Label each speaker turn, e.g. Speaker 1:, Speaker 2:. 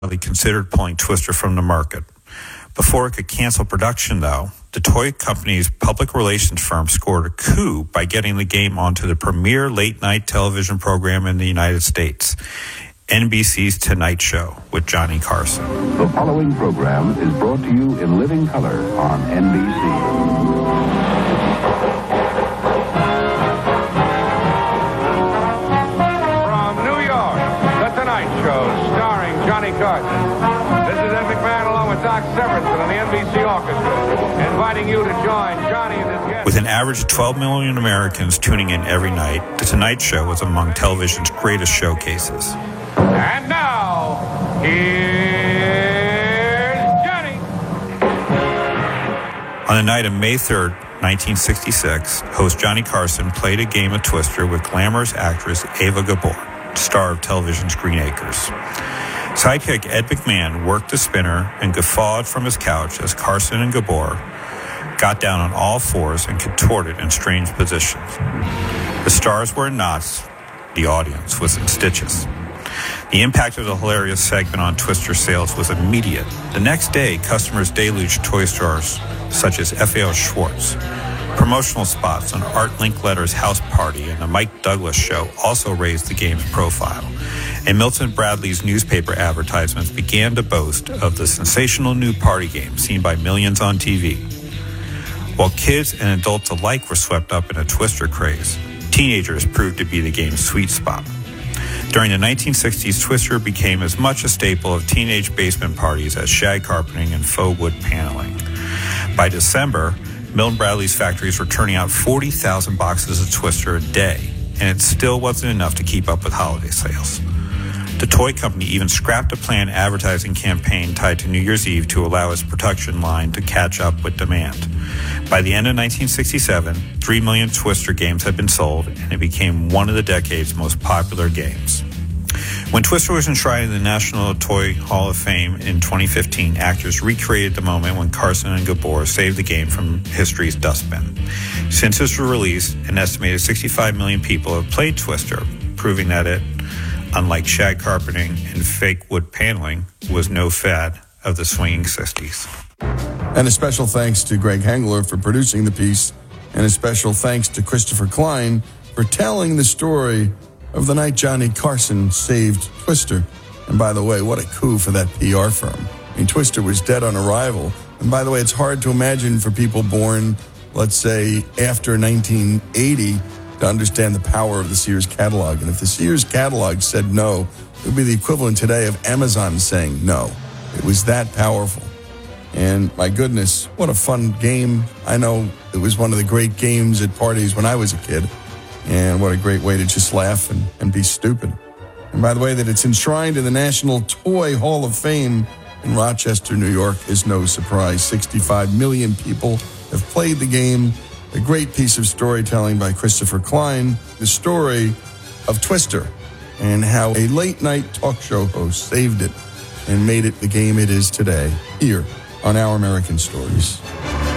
Speaker 1: considered pulling Twister from the market. Before it could cancel production, though, the toy company's public relations firm scored a coup by getting the game onto the premier late-night television program in the United States, NBC's Tonight Show with Johnny Carson.
Speaker 2: The following program is brought to you in living color on NBC.
Speaker 3: Johnny Carson. This is Ed McMahon along with Doc Severinsen and the NBC Orchestra, inviting you to join Johnny and his guests.
Speaker 1: With an average of 12 million Americans tuning in every night, The Tonight Show was among television's greatest showcases.
Speaker 3: And now, here's Johnny.
Speaker 1: On the night of May 3rd, 1966, host Johnny Carson played a game of Twister with glamorous actress Eva Gabor, star of television's Green Acres. Sidekick Ed McMahon worked the spinner and guffawed from his couch as Carson and Gabor got down on all fours and contorted in strange positions. The stars were in knots. The audience was in stitches. The impact of the hilarious segment on Twister sales was immediate. The next day, customers deluged toy stores such as FAO Schwartz. Promotional spots on Art Linkletter's House Party and the Mike Douglas Show also raised the game's profile. And Milton Bradley's newspaper advertisements began to boast of the sensational new party game seen by millions on TV. While kids and adults alike were swept up in a Twister craze, teenagers proved to be the game's sweet spot. During the 1960s, Twister became as much a staple of teenage basement parties as shag carpeting and faux wood paneling. By December, Milton Bradley's factories were turning out 40,000 boxes of Twister a day, and it still wasn't enough to keep up with holiday sales. The toy company even scrapped a planned advertising campaign tied to New Year's Eve to allow its production line to catch up with demand. By the end of 1967, 3 million Twister games had been sold, and it became one of the decade's most popular games. When Twister was enshrined in the National Toy Hall of Fame in 2015, actors recreated the moment when Carson and Gabor saved the game from history's dustbin. Since its release, an estimated 65 million people have played Twister, proving that it, unlike shag carpeting and fake wood paneling, was no fad of the swinging 60s.
Speaker 4: And a special thanks to Greg Hengler for producing the piece, and a special thanks to Christopher Klein for telling the story of the night Johnny Carson saved Twister. And by the way, what a coup for that PR firm. I mean, Twister was dead on arrival. And by the way, it's hard to imagine for people born, let's say, after 1980 to understand the power of the Sears catalog. And if the Sears catalog said no, it would be the equivalent today of Amazon saying no. It was that powerful. And my goodness, what a fun game. I know it was one of the great games at parties when I was a kid. And what a great way to just laugh and be stupid. And by the way, that it's enshrined in the National Toy Hall of Fame in Rochester, New York is no surprise. 65 million people have played the game. A great piece of storytelling by Christopher Klein, the story of Twister and how a late-night talk show host saved it and made it the game it is today, here on Our American Stories.